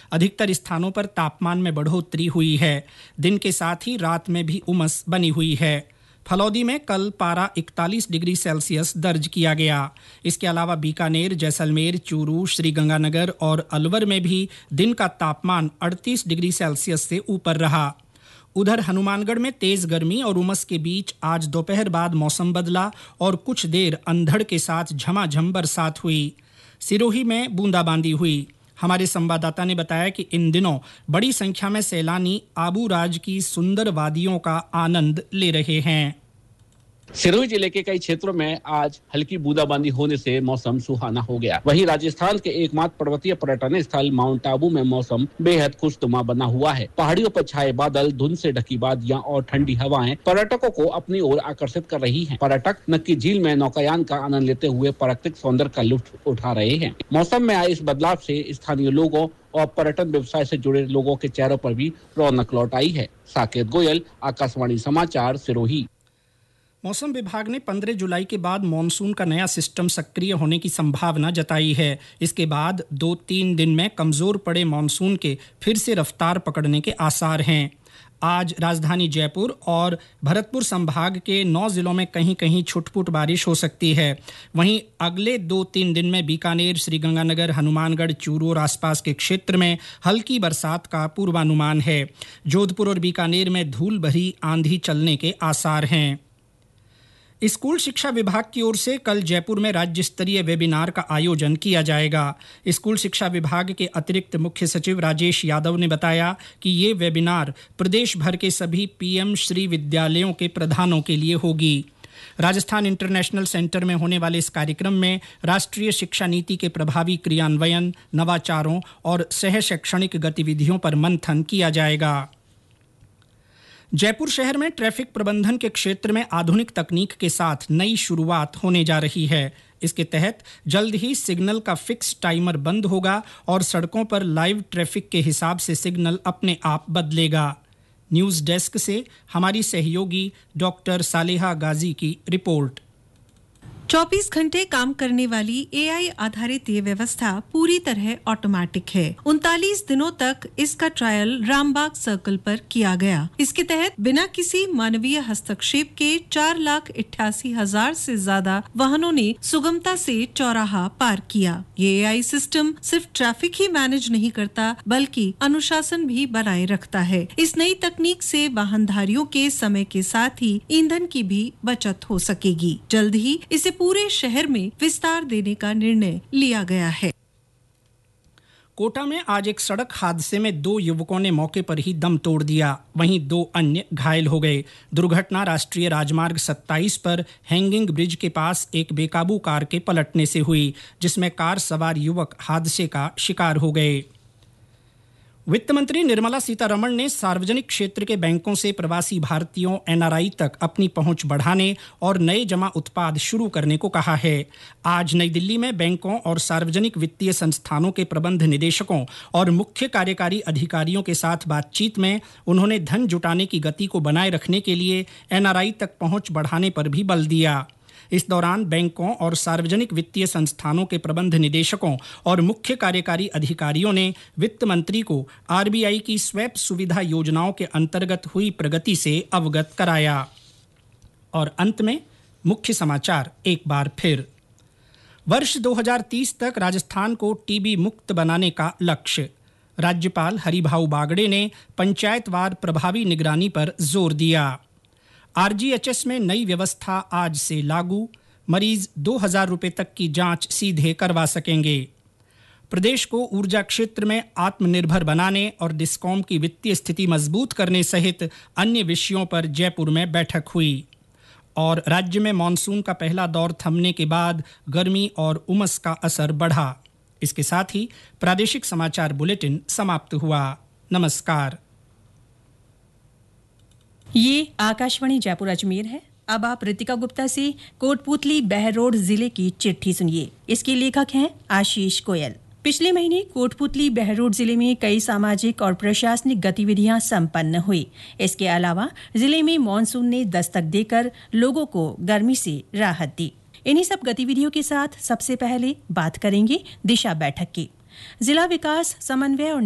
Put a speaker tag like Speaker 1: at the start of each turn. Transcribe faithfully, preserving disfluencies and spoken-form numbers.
Speaker 1: अधिकतर स्थानों पर तापमान में बढ़ोतरी हुई है। दिन के साथ ही रात में भी उमस बनी हुई है। फलौदी में कल पारा इकतालीस डिग्री सेल्सियस दर्ज किया गया। इसके अलावा बीकानेर, जैसलमेर, चूरू, श्रीगंगानगर और अलवर में भी दिन का तापमान अड़तीस डिग्री सेल्सियस से ऊपर रहा। उधर हनुमानगढ़ में तेज गर्मी और उमस के बीच आज दोपहर बाद मौसम बदला और कुछ देर अंधड़ के साथ झमाझम बरसात हुई। सिरोही में बूंदाबांदी हुई। हमारे संवाददाता ने बताया कि इन दिनों बड़ी संख्या में सैलानी आबू राज की सुंदर वादियों का आनंद ले रहे हैं।
Speaker 2: सिरोही जिले के कई क्षेत्रों में आज हल्की बूंदाबांदी होने से मौसम सुहाना हो गया। वहीं राजस्थान के एकमात्र पर्वतीय पर्यटन स्थल माउंट आबू में मौसम बेहद खुशनुमा बना हुआ है। पहाड़ियों पर छाए बादल, धुंध से ढकी वादियां और ठंडी हवाएं पर्यटकों को अपनी ओर आकर्षित कर रही हैं। पर्यटक नक्की झील में नौकायान का आनंद लेते हुए प्राकृतिक सौंदर्य का लुत्फ उठा रहे हैं। मौसम में आए इस बदलाव से स्थानीय लोगों और पर्यटन व्यवसाय से जुड़े लोगों के चेहरों पर भी रौनक लौट आई है। साकेत गोयल, आकाशवाणी समाचार, सिरोही।
Speaker 1: मौसम विभाग ने पंद्रह जुलाई के बाद मॉनसून का नया सिस्टम सक्रिय होने की संभावना जताई है। इसके बाद दो तीन दिन में कमजोर पड़े मॉनसून के फिर से रफ्तार पकड़ने के आसार हैं। आज राजधानी जयपुर और भरतपुर संभाग के नौ जिलों में कहीं कहीं छुटपुट बारिश हो सकती है। वहीं अगले दो तीन दिन में बीकानेर, श्रीगंगानगर, हनुमानगढ़, चूरू और आसपास के क्षेत्र में हल्की बरसात का पूर्वानुमान है। जोधपुर और बीकानेर में धूल भरी आंधी चलने के आसार हैं। स्कूल शिक्षा विभाग की ओर से कल जयपुर में राज्य स्तरीय वेबिनार का आयोजन किया जाएगा। स्कूल शिक्षा विभाग के अतिरिक्त मुख्य सचिव राजेश यादव ने बताया कि ये वेबिनार प्रदेश भर के सभी पीएम श्री विद्यालयों के प्रधानों के लिए होगी। राजस्थान इंटरनेशनल सेंटर में होने वाले इस कार्यक्रम में राष्ट्रीय शिक्षा नीति के प्रभावी क्रियान्वयन, नवाचारों और सह शैक्षणिक गतिविधियों पर मंथन किया जाएगा। जयपुर शहर में ट्रैफिक प्रबंधन के क्षेत्र में आधुनिक तकनीक के साथ नई शुरुआत होने जा रही है। इसके तहत जल्द ही सिग्नल का फिक्स टाइमर बंद होगा और सड़कों पर लाइव ट्रैफिक के हिसाब से सिग्नल अपने आप बदलेगा। न्यूज़ डेस्क से हमारी सहयोगी डॉक्टर सालेहा गाजी की रिपोर्ट।
Speaker 3: चौबीस घंटे काम करने वाली एआई आधारित ये व्यवस्था पूरी तरह ऑटोमेटिक है। उनतालीस दिनों तक इसका ट्रायल रामबाग सर्कल पर किया गया। इसके तहत बिना किसी मानवीय हस्तक्षेप के चार लाख अट्ठासी हजार से ज्यादा वाहनों ने सुगमता से चौराहा पार किया। ये एआई सिस्टम सिर्फ ट्रैफिक ही मैनेज नहीं करता बल्कि अनुशासन भी बनाए रखता है। इस नई तकनीक से वाहनधारियों के समय के साथ ही ईंधन की भी बचत हो सकेगी। जल्द ही इसे पूरे शहर में विस्तार देने का निर्णय लिया गया है।
Speaker 1: कोटा में आज एक सड़क हादसे में दो युवकों ने मौके पर ही दम तोड़ दिया, वहीं दो अन्य घायल हो गए। दुर्घटना राष्ट्रीय राजमार्ग सत्ताईस पर हैंगिंग ब्रिज के पास एक बेकाबू कार के पलटने से हुई, जिसमें कार सवार युवक हादसे का शिकार हो गए। वित्त मंत्री निर्मला सीतारमण ने सार्वजनिक क्षेत्र के बैंकों से प्रवासी भारतीयों एनआरआई तक अपनी पहुंच बढ़ाने और नए जमा उत्पाद शुरू करने को कहा है। आज नई दिल्ली में बैंकों और सार्वजनिक वित्तीय संस्थानों के प्रबंध निदेशकों और मुख्य कार्यकारी अधिकारियों के साथ बातचीत में उन्होंने धन जुटाने की गति को बनाए रखने के लिए एनआरआई तक पहुंच बढ़ाने पर भी बल दिया। इस दौरान बैंकों और सार्वजनिक वित्तीय संस्थानों के प्रबंध निदेशकों और मुख्य कार्यकारी अधिकारियों ने वित्त मंत्री को आरबीआई की स्वैप सुविधा योजनाओं के अंतर्गत हुई प्रगति से अवगत कराया। और अंत में मुख्य समाचार एक बार फिर। वर्ष दो हज़ार तीस तक राजस्थान को टीबी मुक्त बनाने का लक्ष्य। राज्यपाल हरिभाऊ बागड़े ने पंचायतवार प्रभावी निगरानी पर जोर दिया। आरजीएचएस में नई व्यवस्था आज से लागू। मरीज दो हजार रुपये तक की जांच सीधे करवा सकेंगे। प्रदेश को ऊर्जा क्षेत्र में आत्मनिर्भर बनाने और डिस्कॉम की वित्तीय स्थिति मजबूत करने सहित अन्य विषयों पर जयपुर में बैठक हुई। और राज्य में मानसून का पहला दौर थमने के बाद गर्मी और उमस का असर बढ़ा। इसके साथ ही प्रादेशिक समाचार बुलेटिन समाप्त हुआ। नमस्कार।
Speaker 4: ये आकाशवाणी जयपुर अजमेर है। अब आप रितिका गुप्ता से कोटपूतली बहरोड जिले की चिट्ठी सुनिए। इसके लेखक हैं आशीष गोयल। पिछले महीने कोटपूतली बहरोड जिले में कई सामाजिक और प्रशासनिक गतिविधियां संपन्न हुई। इसके अलावा जिले में मानसून ने दस्तक देकर लोगों को गर्मी से राहत दी। इन्हीं सब गतिविधियों के साथ सबसे पहले बात करेंगे दिशा बैठक की। जिला विकास समन्वय और